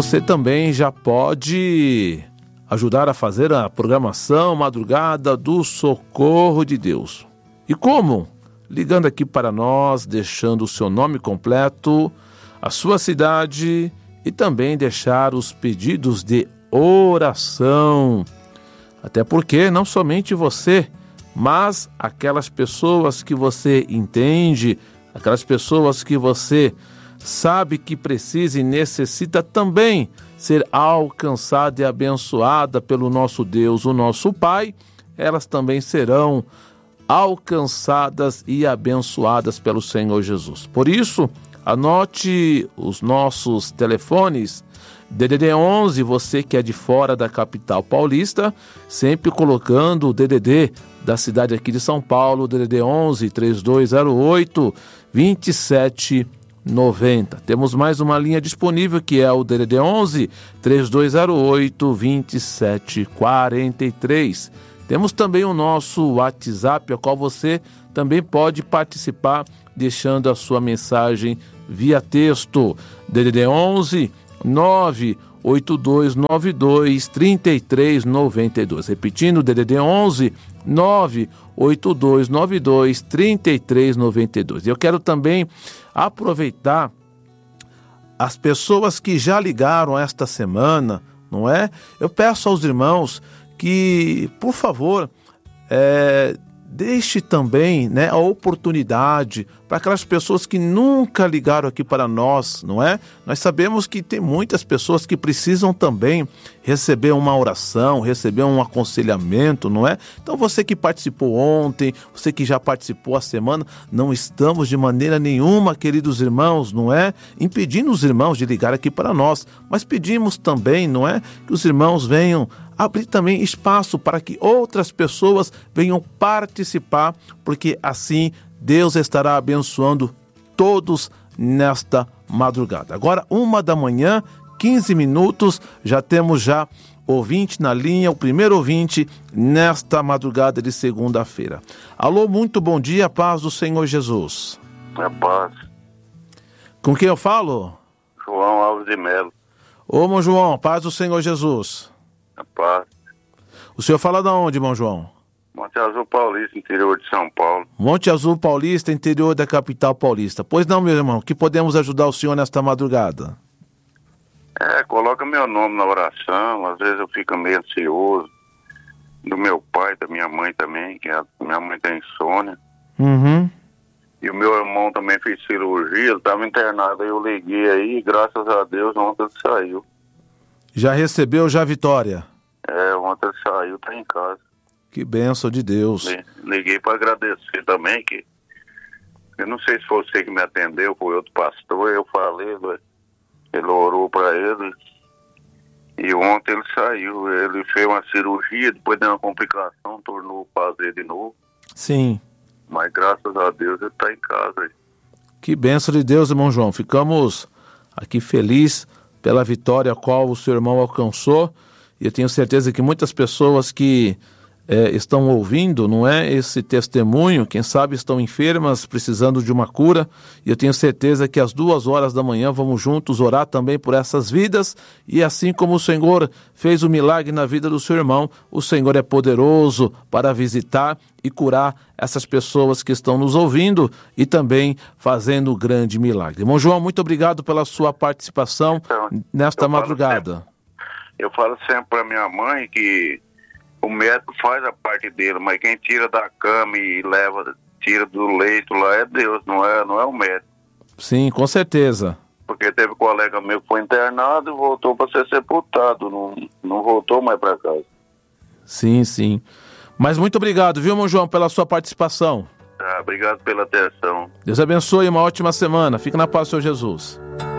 você também já pode ajudar a fazer a programação Madrugada do Socorro de Deus. E como? Ligando aqui para nós, deixando o seu nome completo, a sua cidade e também deixar os pedidos de oração. Até porque não somente você, mas aquelas pessoas que você entende, aquelas pessoas que você sabe que precisa e necessita também ser alcançada e abençoada pelo nosso Deus, o nosso Pai, elas também serão alcançadas e abençoadas pelo Senhor Jesus. Por isso, anote os nossos telefones, DDD 11, você que é de fora da capital paulista, sempre colocando o DDD da cidade aqui de São Paulo, DDD 11 3208 2790. Temos mais uma linha disponível que é o DDD 11 3208 2743. Temos também o nosso WhatsApp, ao qual você também pode participar deixando a sua mensagem via texto. DDD 11 98292 3392. Repetindo, DDD 11 98292 3392. Eu quero também aproveitar as pessoas que já ligaram esta semana, não é? Eu peço aos irmãos que, por favor, deixe também, né, a oportunidade para aquelas pessoas que nunca ligaram aqui para nós, não é? Nós sabemos que tem muitas pessoas que precisam também receber uma oração, receber um aconselhamento, não é? Então você que participou ontem, você que já participou a semana, não estamos de maneira nenhuma, queridos irmãos, não é? Impedindo os irmãos de ligar aqui para nós, mas pedimos também, não é? Que os irmãos venham abrir também espaço para que outras pessoas venham participar, porque assim Deus estará abençoando todos nesta madrugada. Agora, 1h, 15 minutos, já temos ouvinte na linha, o primeiro ouvinte nesta madrugada de segunda-feira. Alô, muito bom dia, paz do Senhor Jesus. É paz. Com quem eu falo? João Alves de Melo. Ô, irmão João, paz do Senhor Jesus. Paz. O senhor fala de onde, irmão João? Monte Azul Paulista, interior de São Paulo. Monte Azul Paulista, interior da capital paulista. Pois não, meu irmão, que podemos ajudar o senhor nesta madrugada? Coloca meu nome na oração, às vezes eu fico meio ansioso. Do meu pai, da minha mãe também, minha mãe tem insônia. Uhum. E o meu irmão também fez cirurgia, ele estava internado, aí eu liguei aí, e graças a Deus ontem ele saiu. Já recebeu a vitória? Ontem ele saiu, tá em casa. Que bênção de Deus. Liguei para agradecer também, que eu não sei se foi você que me atendeu, foi outro pastor, eu falei, ele orou para ele, e ontem ele saiu, ele fez uma cirurgia, depois deu uma complicação, tornou fazer de novo. Sim. Mas graças a Deus ele tá em casa. Que bênção de Deus, irmão João. Ficamos aqui felizes pela vitória a qual o seu irmão alcançou. E eu tenho certeza que muitas pessoas que estão ouvindo, não é, esse testemunho, quem sabe estão enfermas, precisando de uma cura. E eu tenho certeza que às 2h vamos juntos orar também por essas vidas. E assim como o Senhor fez o milagre na vida do seu irmão, o Senhor é poderoso para visitar e curar essas pessoas que estão nos ouvindo e também fazendo o grande milagre. Irmão João, muito obrigado pela sua participação nesta madrugada. Eu falo sempre para minha mãe que o médico faz a parte dele, mas quem tira da cama e tira do leito lá é Deus, não é o médico. Sim, com certeza. Porque teve um colega meu que foi internado e voltou para ser sepultado, não voltou mais para casa. Sim, sim. Mas muito obrigado, viu, irmão João, pela sua participação. Obrigado pela atenção. Deus abençoe, uma ótima semana. Fica na paz do Senhor Jesus.